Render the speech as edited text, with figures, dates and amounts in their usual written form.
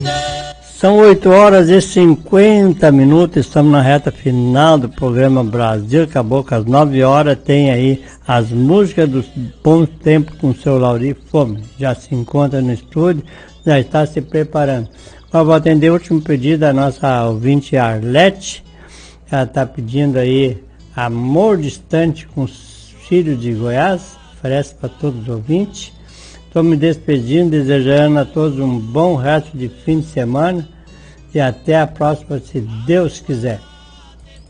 São 8h50, estamos na reta final do programa Brasil Caboclo, às 9h, tem aí as músicas dos bons tempos com o seu Lauri Fome. Já se encontra no estúdio, já está se preparando. Eu vou atender o último pedido da nossa ouvinte Arlete. Ela está pedindo aí Amor Distante com os Filhos de Goiás, oferece para todos os ouvintes. Estou me despedindo, desejando a todos um bom resto de fim de semana e até a próxima, se Deus quiser.